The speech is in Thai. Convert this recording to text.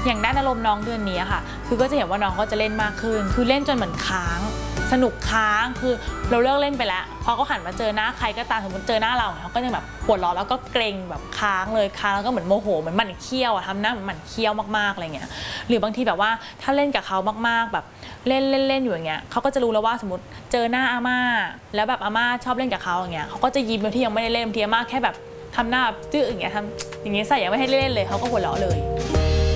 อย่างด้านอารมณ์น้องเดือนนี้ค่ะคือก็จะเห็นว่าน้องก็จะเล่นมากขึ้นคือเล่นจนเหมือนค้างสนุกค้างคือเราเลิกเล่นไปแล้วพอเขาหันมาเจอหน้าใครก็ตามสมมติเจอหน้าเราเขาก็จะแบบปวดร้อนแล้วก็เกรงแบบค้างเลยค้างแล้วก็เหมือนโมโหเหมือนหมั่นเคี้ยวทำหน้าเหมือนหมั่นเคี้ยวมากๆอะไรเงี้ยหรือบางทีแบบว่าถ้าเล่นกับเขามากๆแบบเล่นอยู่อย่างเงี้ยเขาก็จะรู้แล้วว่าสมมติเจอหน้าอาม่าแล้วแบบอาม่าชอบเล่นกับเขาอย่างเงี้ยเขาก็จะยิ้มโดยที่ยังไม่ได้เล่นทีอาม่าแค่แบบทำหน้าจื้ออย่างเงี้ยทำอย่างเงี้ยใส่ยังไม่ให้เล่นเลยเขาก็หัวเราะเลย